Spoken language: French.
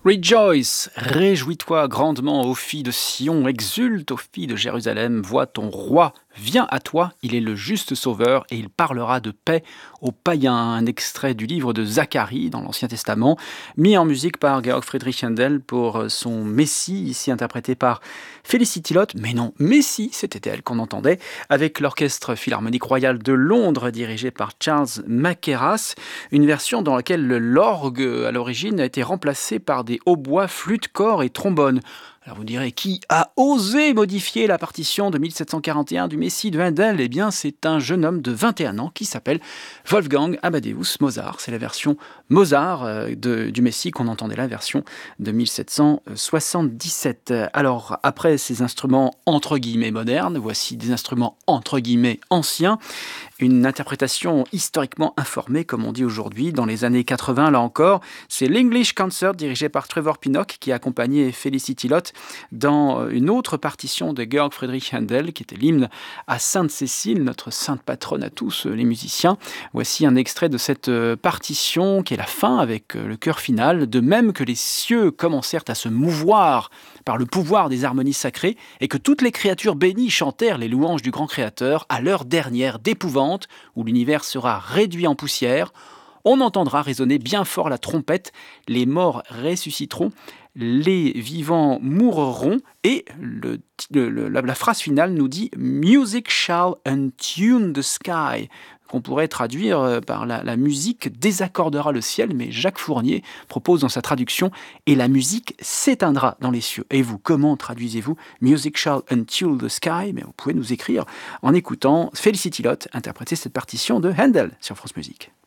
Rejoice, réjouis-toi grandement, ô filles de Sion, exulte, ô filles de Jérusalem, vois ton roi vient à toi, il est le juste sauveur et il parlera de paix aux païens. Un extrait du livre de Zacharie dans l'Ancien Testament, mis en musique par Georg Friedrich Händel pour son Messie, ici interprété par Felicity Lott, mais non, Messie, c'était elle qu'on entendait, avec l'Orchestre Philharmonique Royal de Londres dirigé par Charles Mackerras, une version dans laquelle l'orgue à l'origine a été remplacé par des hautbois, flûtes, cors et trombones. Alors vous direz, qui a osé modifier la partition de 1741 du Messie de Handel? Eh bien, c'est un jeune homme de 21 ans qui s'appelle Wolfgang Amadeus Mozart. C'est la version Mozart du Messie qu'on entendait, la version de 1777. Alors, après ces instruments entre guillemets modernes, voici des instruments entre guillemets anciens. Une interprétation historiquement informée, comme on dit aujourd'hui, dans les années 80, là encore. C'est l'English Concert, dirigé par Trevor Pinnock, qui a accompagné Felicity Lott dans une autre partition de Georg Friedrich Händel, qui était l'hymne à Sainte-Cécile, notre sainte patronne à tous les musiciens. Voici un extrait de cette partition, qui est la fin, avec le chœur final, de même que les cieux commencèrent à se mouvoir par le pouvoir des harmonies sacrées, et que toutes les créatures bénies chantèrent les louanges du grand Créateur à l'heure dernière d'épouvante, où l'univers sera réduit en poussière, on entendra résonner bien fort la trompette, les morts ressusciteront, les vivants mourront, et la phrase finale nous dit « Music shall untune the sky », qu'on pourrait traduire par la musique désaccordera le ciel, mais Jacques Fournier propose dans sa traduction « et la musique s'éteindra dans les cieux ». Et vous, comment traduisez-vous « Music shall untune the sky » Mais vous pouvez nous écrire en écoutant Felicity Lott interpréter cette partition de Handel sur France Musique.